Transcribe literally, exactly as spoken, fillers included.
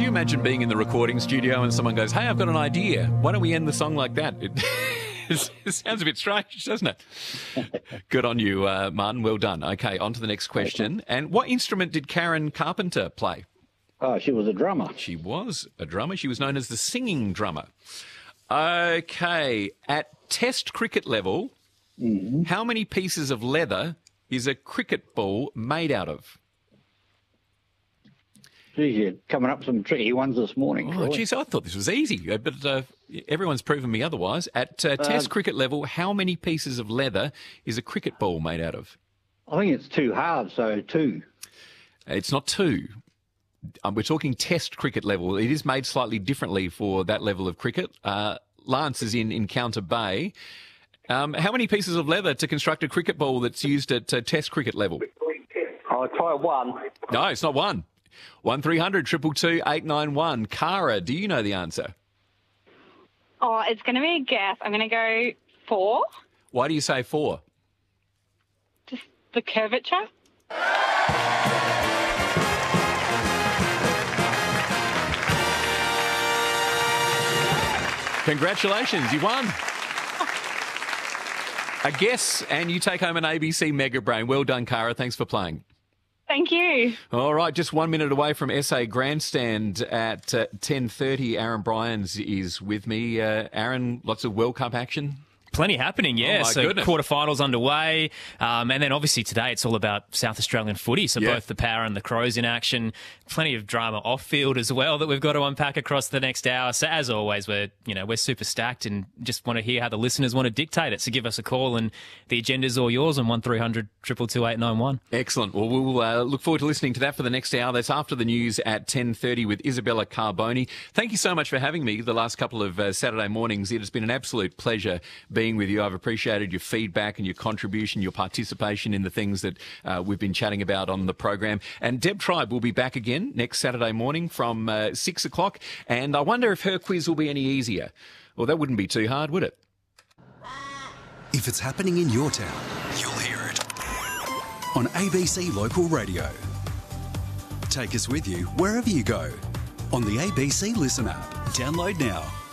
you imagine being in the recording studio and someone goes, hey, I've got an idea. Why don't we end the song like that? It, it sounds a bit strange, doesn't it? Good on you, uh, Martin. Well done. Okay, on to the next question. And what instrument did Karen Carpenter play? Oh, she was a drummer. She was a drummer. She was known as the singing drummer. Okay, at Test cricket level, mm-hmm. how many pieces of leather is a cricket ball made out of? Geez, you're coming up with some tricky ones this morning. Oh, geez, I thought this was easy, but uh, everyone's proven me otherwise. At uh, Test uh, cricket level, how many pieces of leather is a cricket ball made out of? I think it's two halves, so two. It's not two. Um, we're talking Test cricket level. It is made slightly differently for that level of cricket. Uh, Lance is in Encounter Bay. Um, how many pieces of leather to construct a cricket ball that's used at uh, Test cricket level? I'll try one. No, it's not one. one three hundred two two two eight nine one. Cara, do you know the answer? Oh, it's going to be a guess. I'm going to go four. Why do you say four? Just the curvature. Congratulations, you won. A guess, and you take home an A B C Mega Brain. Well done, Cara. Thanks for playing. Thank you. All right, just one minute away from S A Grandstand at uh, ten thirty. Aaron Bryans is with me. Uh, Aaron, lots of World Cup action? Plenty happening, yeah. Oh, my so goodness. Quarterfinals underway. Um, and then obviously today it's all about South Australian footy. So yeah. both the Power and the Crows in action. Plenty of drama off field as well that we've got to unpack across the next hour. So as always, we're, you know, we're super stacked and just want to hear how the listeners want to dictate it. So give us a call and the agenda's all yours on one three hundred two two two eight nine one. Excellent. Well, we'll uh, look forward to listening to that for the next hour. That's after the news at ten thirty with Isabella Carboni. Thank you so much for having me the last couple of uh, Saturday mornings. It has been an absolute pleasure being with you. I've appreciated your feedback and your contribution, your participation in the things that uh, we've been chatting about on the program. And Deb Tribe will be back again next Saturday morning from uh, six o'clock. And I wonder if her quiz will be any easier. Well, that wouldn't be too hard, would it? If it's happening in your town, you'll hear it on A B C Local Radio. Take us with you wherever you go on the A B C Listen app. Download now.